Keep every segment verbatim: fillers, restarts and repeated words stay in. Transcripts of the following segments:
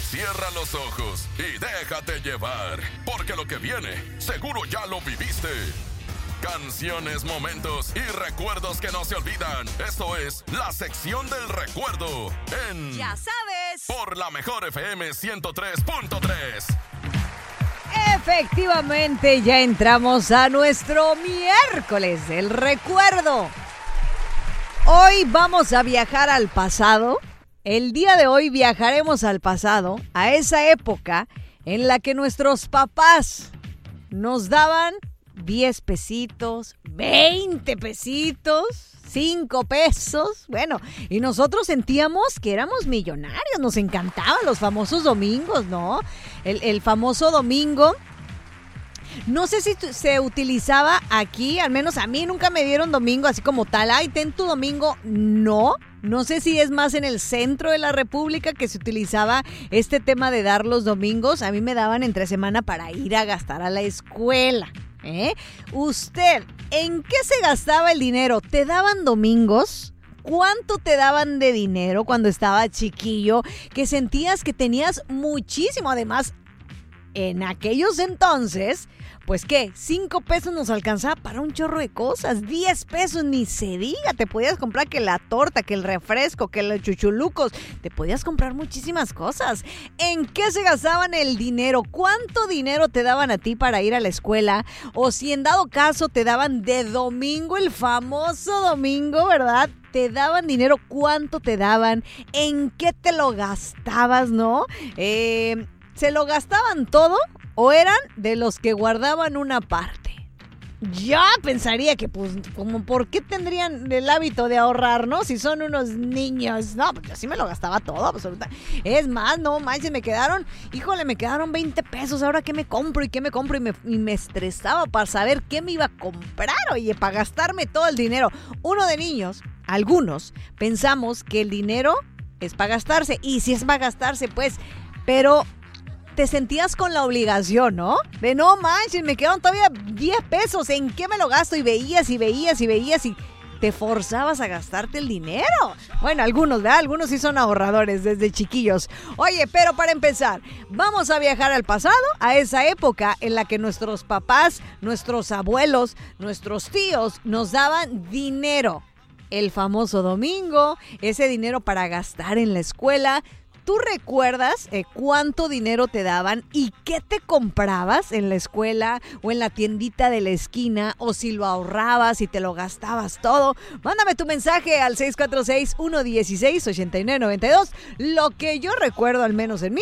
Cierra los ojos y déjate llevar, porque lo que viene seguro ya lo viviste. Canciones, momentos y recuerdos que no se olvidan. Esto es la sección del recuerdo en... Ya sabes. Por la mejor F M ciento tres punto tres. Efectivamente, ya entramos a nuestro miércoles del recuerdo. Hoy vamos a viajar al pasado. El día de hoy viajaremos al pasado, a esa época en la que nuestros papás nos daban diez pesitos, veinte pesitos, cinco pesos, bueno, y nosotros sentíamos que éramos millonarios, nos encantaban los famosos domingos, ¿no? El, el famoso domingo. No sé si se utilizaba aquí, al menos a mí nunca me dieron domingo así como tal. Ay, ten tu domingo. No, no sé si es más en el centro de la República que se utilizaba este tema de dar los domingos. A mí me daban entre semana para ir a gastar a la escuela. ¿Eh? Usted, ¿en qué se gastaba el dinero? ¿Te daban domingos? ¿Cuánto te daban de dinero cuando estaba chiquillo? Que sentías que tenías muchísimo. Además, en aquellos entonces, pues qué, cinco pesos nos alcanzaba para un chorro de cosas, diez pesos ni se diga, te podías comprar que la torta, que el refresco, que los chuchulucos, te podías comprar muchísimas cosas. ¿En qué se gastaban el dinero? ¿Cuánto dinero te daban a ti para ir a la escuela? O si en dado caso te daban de domingo, el famoso domingo, ¿verdad? Te daban dinero, ¿cuánto te daban? ¿En qué te lo gastabas, no? Eh... ¿Se lo gastaban todo o eran de los que guardaban una parte? Ya pensaría que, pues, como, ¿por qué tendrían el hábito de ahorrar, no? Si son unos niños. No, pues yo sí me lo gastaba todo, absolutamente. Es más, no manches, me quedaron, híjole, me quedaron veinte pesos. ¿Ahora qué me compro y qué me compro? Y me, y me estresaba para saber qué me iba a comprar, oye, para gastarme todo el dinero. Uno de niños, algunos, pensamos que el dinero es para gastarse. Y si es para gastarse, pues, pero... te sentías con la obligación, ¿no? De no manches, me quedaron todavía diez pesos, ¿en qué me lo gasto? Y veías y veías y veías y te forzabas a gastarte el dinero. Bueno, algunos, ¿verdad? Algunos sí son ahorradores desde chiquillos. Oye, pero para empezar, vamos a viajar al pasado, a esa época en la que nuestros papás, nuestros abuelos, nuestros tíos nos daban dinero. El famoso domingo, ese dinero para gastar en la escuela. ¿Tú recuerdas eh, cuánto dinero te daban y qué te comprabas en la escuela o en la tiendita de la esquina? O si lo ahorrabas y te lo gastabas todo. Mándame tu mensaje al seis cuatro seis, uno uno seis, ocho nueve nueve dos. Lo que yo recuerdo, al menos en mí,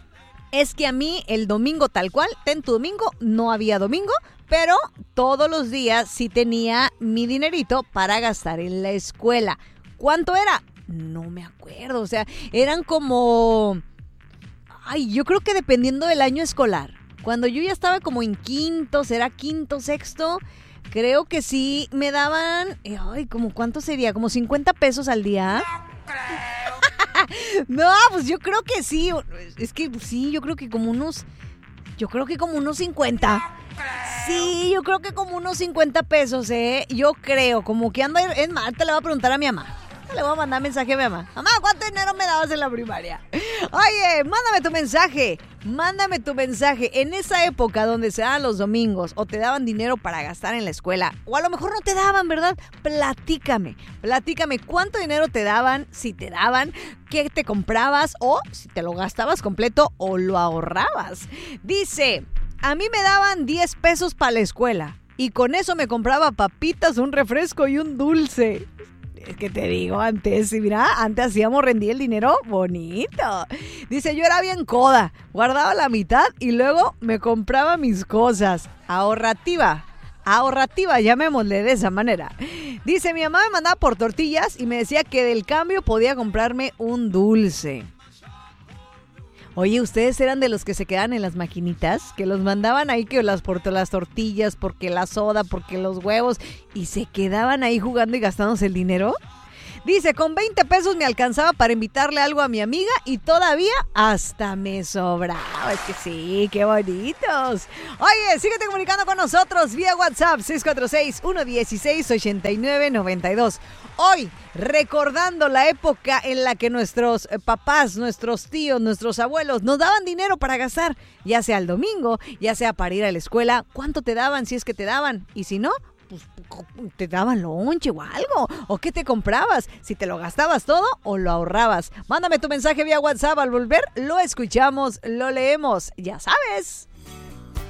es que a mí el domingo tal cual, ten tu domingo, no había domingo, pero todos los días sí tenía mi dinerito para gastar en la escuela. ¿Cuánto era? No me acuerdo, o sea, eran como... Ay, yo creo que dependiendo del año escolar. Cuando yo ya estaba como en quinto, será quinto, sexto, creo que sí me daban... Ay, ¿como cuánto sería? ¿Como cincuenta pesos al día? No creo. No, pues yo creo que sí. Es que sí, yo creo que como unos... Yo creo que como unos cincuenta. Sí, yo creo que como unos cincuenta pesos, ¿eh? Yo creo, como que ando... Es más, te le voy a preguntar a mi mamá. Le voy a mandar mensaje a mi mamá. Mamá, ¿cuánto dinero me dabas en la primaria? Oye, mándame tu mensaje. Mándame tu mensaje. En esa época donde se daban los domingos o te daban dinero para gastar en la escuela, o a lo mejor no te daban, ¿verdad? Platícame. Platícame cuánto dinero te daban, si te daban, qué te comprabas o si te lo gastabas completo o lo ahorrabas. Dice, a mí me daban diez pesos para la escuela y con eso me compraba papitas, un refresco y un dulce. Es que te digo, antes, mira, antes hacíamos rendir el dinero bonito. Dice, yo era bien coda, guardaba la mitad y luego me compraba mis cosas. Ahorrativa, ahorrativa, llamémosle de esa manera. Dice, mi mamá me mandaba por tortillas y me decía que del cambio podía comprarme un dulce. Oye, ¿ustedes eran de los que se quedaban en las maquinitas? Que los mandaban ahí que las por las tortillas, porque la soda, porque los huevos, y se quedaban ahí jugando y gastándose el dinero. Dice, con veinte pesos me alcanzaba para invitarle algo a mi amiga y todavía hasta me sobraba. Es que sí, qué bonitos. Oye, síguete comunicando con nosotros vía WhatsApp seis cuatro seis, uno uno seis, ocho nueve nueve dos. Hoy, recordando la época en la que nuestros papás, nuestros tíos, nuestros abuelos nos daban dinero para gastar, ya sea el domingo, ya sea para ir a la escuela. ¿Cuánto te daban si es que te daban? Y si no, pues te daban lonche o algo. ¿O qué te comprabas? Si te lo gastabas todo o lo ahorrabas. Mándame tu mensaje vía WhatsApp. Al volver lo escuchamos, lo leemos. Ya sabes.